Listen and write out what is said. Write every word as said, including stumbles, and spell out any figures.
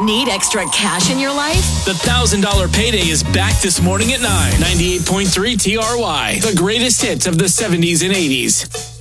Need extra cash in your life? The one thousand dollars Payday is back this morning at nine. ninety-eight point three T R Y. The greatest hits of the seventies and eighties.